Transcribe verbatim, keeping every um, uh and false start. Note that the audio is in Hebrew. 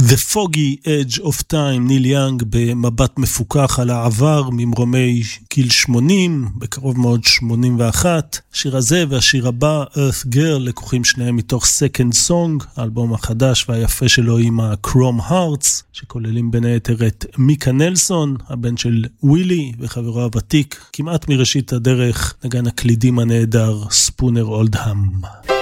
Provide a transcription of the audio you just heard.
The Foggy Edge of Time, ניל יאנג במבט מפוקח על העבר ממרומי גיל שמונים, בקרוב מאוד שמונים ואחת. השיר הזה והשיר הבא, Earth Girl, לקוחים שניהם מתוך Second Song, האלבום החדש והיפה שלו עם ה-Chrome Hearts, שכוללים בין היתר את מיקה נלסון, הבן של ווילי וחברו הוותיק, כמעט מראשית הדרך, נגן הקלידים הנהדר ספונר אולדהאם.